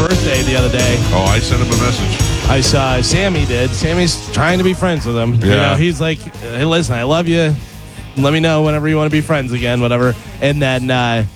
birthday the other day. Oh, I sent him a message. I saw Sammy did. Sammy's trying to be friends with him. Yeah. You know, he's like, hey, listen, I love you. Let me know whenever you want to be friends again, whatever. And then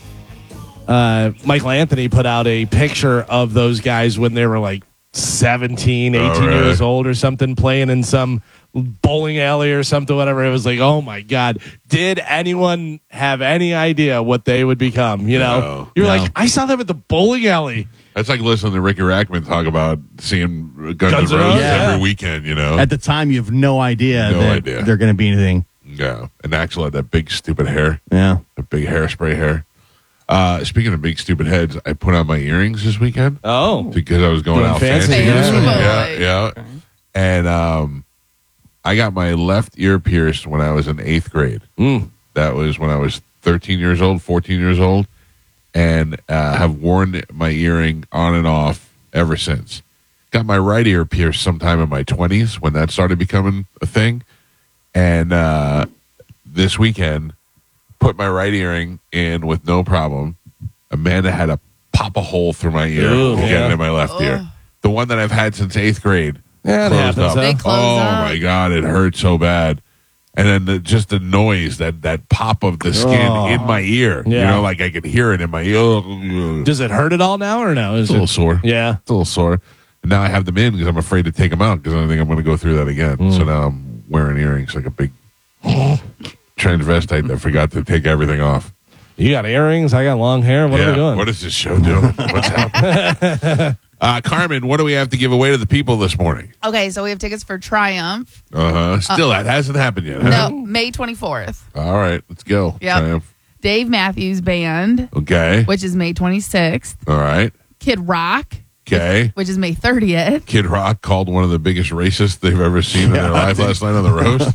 Michael Anthony put out a picture of those guys when they were like 17, 18 years old or something, playing in some bowling alley or something, whatever. It was like, oh my God, did anyone have any idea what they would become? You know, No. you're like, I saw them at the bowling alley. That's like listening to Ricky Rackman talk about seeing Guns N' N' Roses Roses, every weekend, you know? At the time, you have no idea No that idea. they're going to be anything. Yeah. And Axl had that big, stupid hair. Yeah. That big hairspray hair. Speaking of big, stupid heads, I put on my earrings this weekend Oh, because I was going Doing out fancy. fancy. Fancy boy. Yeah. And I got my left ear pierced when I was in 8th grade. That was when I was 13 years old, 14 years old, and have worn my earring on and off ever since. Got my right ear pierced sometime in my 20s when that started becoming a thing. And this weekend, put my right earring in with no problem. Amanda had to pop a hole through my ear Ooh, to get yeah. it in my left ear. The one that I've had since 8th grade. yeah, it Closed happens. up. Huh? They close Oh up. my God, it hurt so bad. And then just the noise, that pop of the skin in my ear. You Yeah. know, like I could hear it in my ear. Does it hurt at all now or no? Is It's a little sore. Yeah. It's a little sore. And now I have them in because I'm afraid to take them out because I think I'm going to go through that again. So now I'm wearing earrings like a big transvestite that forgot to take everything off. You got earrings. I got long hair. What are we doing? What is this show doing? What's happening? Carmen, what do we have to give away to the people this morning? Okay, so we have tickets for Triumph. Still, that hasn't happened yet. Huh? No, May 24th. All right, let's go. Yep. Triumph. Dave Matthews Band, Okay. which is May 26th. All right. Kid Rock, Okay. which is May 30th. Kid Rock called one of the biggest racists they've ever seen in their life last night on the roast.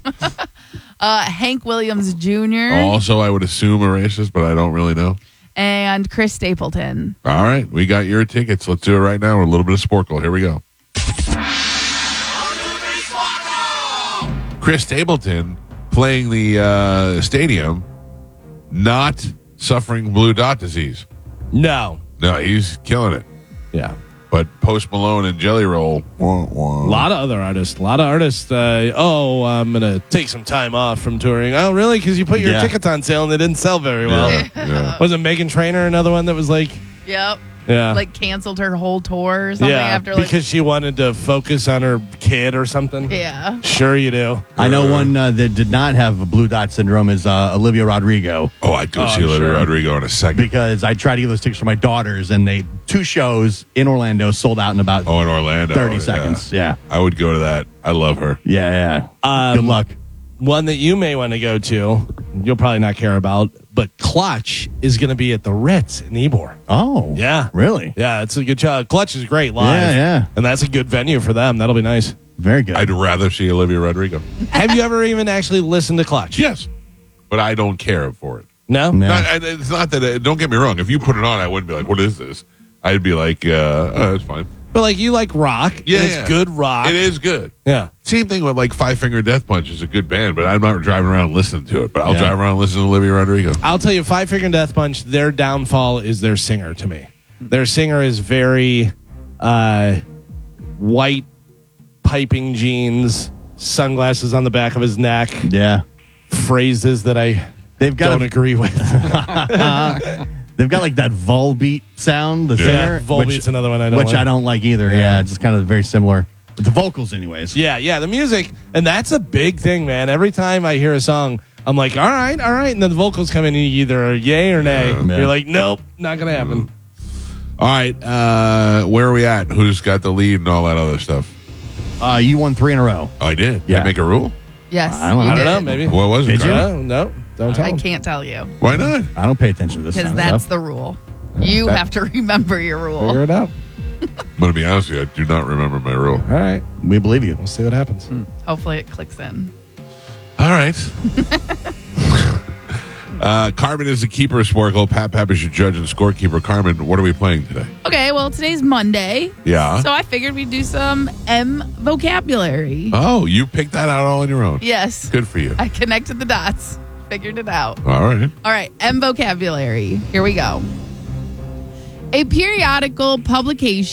Hank Williams Jr. Also, I would assume a racist, but I don't really know. and Chris Stapleton. All right, we got your tickets. Let's do it right now with a little bit of Sporkle. Here we go. Chris Stapleton playing the stadium, not suffering blue dot disease. No. No, he's killing it. Yeah. But Post Malone and Jelly Roll. A lot of other artists. I'm going to take some time off from touring. Oh, really? Because you put your tickets on sale and they didn't sell very well. Yeah. Was it Meghan Trainor another one that was like, Yep. yeah. Like canceled her whole tour or something yeah, after like because she wanted to focus on her kid or something? yeah. Sure you do. I know one that did not have blue dot syndrome is Olivia Rodrigo, Oh, I'd go Oh, see Olivia sure. Rodrigo in a second. because I tried to get those tickets for my daughters, and they 2 shows in Orlando sold out in about Oh, in Orlando. 30 yeah. seconds. Yeah. I would go to that. I love her. Yeah. Good luck. One that you may want to go to, you'll probably not care about, but Clutch is going to be at the Ritz in Ybor. Oh. Yeah. Really? Yeah, it's a good show. Clutch is great live. Yeah. And that's a good venue for them. That'll be nice. Very good. I'd rather see Olivia Rodrigo. Have you ever even actually listened to Clutch? Yes. But I don't care for it. No? No. It's not that, don't get me wrong. If you put it on, I wouldn't be like, what is this? I'd be like, oh, it's fine. But like you like rock. Yeah, and it's yeah. good rock. It is good. Yeah. Same thing with like Five Finger Death Punch is a good band, but I'm not driving around listening to it. But I'll Yeah. drive around listening to Olivia Rodrigo. I'll tell you, Five Finger Death Punch, their downfall is their singer to me. Their singer is very white piping jeans, sunglasses on the back of his neck, Yeah. phrases that I They've got don't agree with. They've got like that Volbeat sound, the singer. Volbeat's another one I don't which like. I don't like either. Yeah, it's just kind of very similar. But the vocals, anyways. Yeah, the music, and that's a big thing, man. Every time I hear a song, I'm like, all right, and then the vocals come in, and you either are yay or nay. Yeah. You're like, nope, not gonna happen. All right. Where are we at? Who's got the lead and all that other stuff? You won 3 in a row. Oh, I did. Did Yeah. I make a rule? Yes. I don't know. you I don't did. know, maybe. What was it? Did you? Carmen? No, don't tell I them. can't tell you Why not? I don't pay attention to this because kind of that's stuff. the rule. You have to remember your rule. Figure it out. I'm going to be honest with you. I do not remember my rule. All right, We believe you. we'll see what happens. Hopefully it clicks in. All right. Carmen is the keeper of Sporkle. Pat is your judge and scorekeeper. Carmen, what are we playing today? Okay, well today's Monday. Yeah. So I figured we'd do some M vocabulary. Oh, you picked that out all on your own. Yes. Good for you. I connected the dots. Figured it out. All right. All right, M vocabulary. Here we go. A periodical publication